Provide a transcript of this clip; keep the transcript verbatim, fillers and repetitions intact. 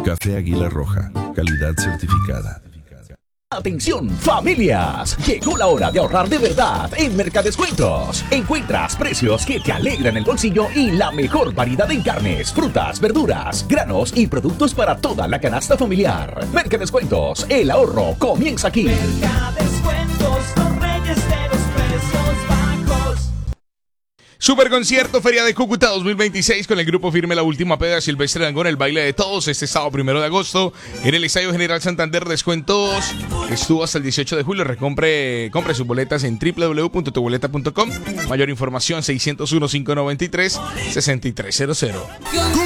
Café Águila Roja, calidad certificada. Atención familias, llegó la hora de ahorrar de verdad en Mercadescuentos. Encuentras precios que te alegran el bolsillo y la mejor variedad en carnes, frutas, verduras, granos y productos para toda la canasta familiar. Mercadescuentos, el ahorro comienza aquí. Mercadescuentos, los reyes de los precios bajos. Super concierto Feria de Cúcuta dos mil veintiséis con el grupo Firme La Última Peda, Silvestre Dangond, el baile de todos, este sábado primero de agosto en el Estadio General Santander. Descuentos estuvo hasta el dieciocho de julio. Recompre, compre sus boletas en doble u doble u doble u punto tu boleta punto com. Mayor información seiscientos uno, cinco noventa y tres, sesenta y tres cero cero.